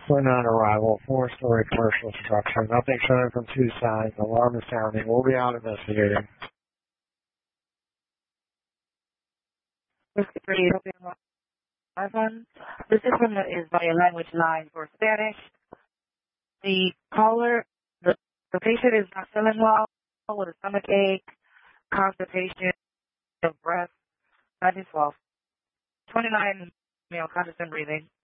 Point on arrival, four-story commercial structure. Nothing showing from two sides. Alarm is sounding. We'll be out investigating. Whiskey 3, this information is by a language line for Spanish. The caller, the patient is not feeling well with a stomach ache, constipation, of breath, 1912. 29 male conscious and breathing.